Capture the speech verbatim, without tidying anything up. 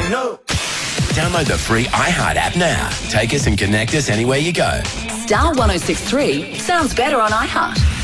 no. Download the free iHeart app now. Take us and connect us anywhere you go. Star one oh six three sounds better on iHeart.